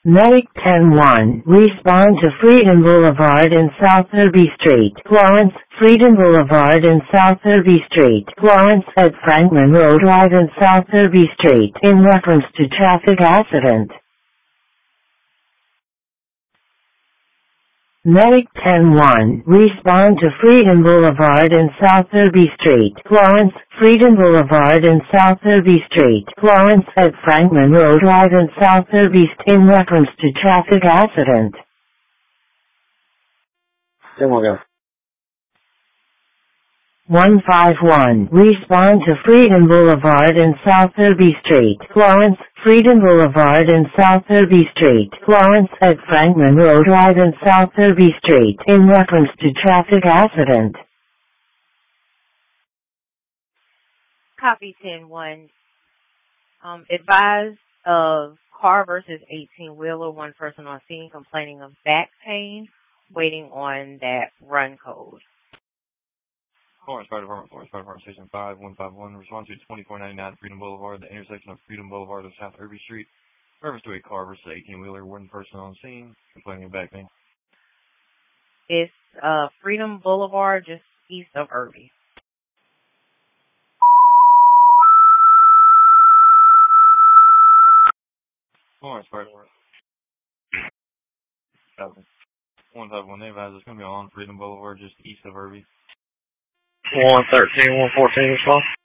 Medic 10-1, respond to Freedom Boulevard and South Irby Street, Florence, Freedom Boulevard and South Irby Street, Florence, at Franklin Road Drive and South Irby Street, in reference to traffic accident. Medic 10-1, respond to Freedom Boulevard and South Irby Street, Florence, Freedom Boulevard and South Irby Street, Florence, at Franklin Road Drive and South Irby Street, in reference to traffic accident. Then we'll go. 151, respond to Freedom Boulevard and South Irby Street, Florence, Freedom Boulevard and South Irby Street, Florence, at Franklin Road Drive and South Irby Street, in reference to traffic accident. Copy 10-1. Advise of car versus 18-wheeler, one person on scene complaining of back pain, waiting on that run code. Florence Fire Department Station 5151, respond to 2499 Freedom Boulevard, the intersection of Freedom Boulevard and South Irby Street. Reference to a car versus 18-wheeler, one person on scene, complaining of back pain. It's Freedom Boulevard, just east of Irby. Florence Fire Department. 151, they advise it's going to be on Freedom Boulevard, just east of Irby. 113, 114 response.